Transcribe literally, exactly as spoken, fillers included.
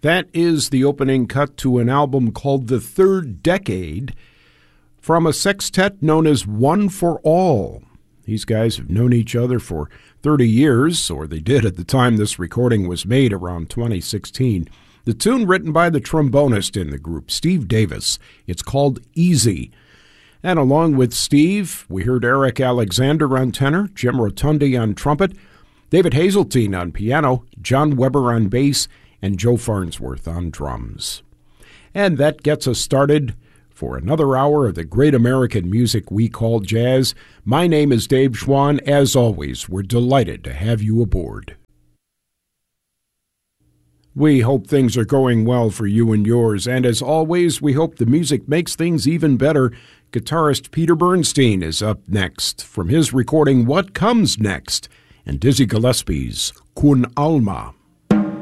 That is the opening cut to an album called The Third Decade from a sextet known as One for All. These guys have known each other for thirty years, or they did at the time this recording was made around twenty sixteen. The tune written by the trombonist in the group, Steve Davis. It's called Easy. And along with Steve, we heard Eric Alexander on tenor, Jim Rotundi on trumpet, David Hazeltine on piano, John Weber on bass, and Joe Farnsworth on drums. And that gets us started for another hour of the great American music we call jazz. My name is Dave Schwann. As always, we're delighted to have you aboard. We hope things are going well for you and yours, and as always, we hope the music makes things even better. Guitarist Peter Bernstein is up next from his recording What Comes Next and Dizzy Gillespie's Kun Alma.